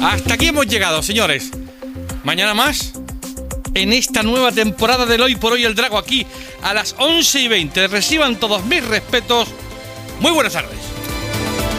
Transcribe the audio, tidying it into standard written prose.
Hasta aquí hemos llegado, señores. Mañana más, en esta nueva temporada del Hoy por Hoy el Drago, aquí a las 11:20. Reciban todos mis respetos. Muy buenas tardes.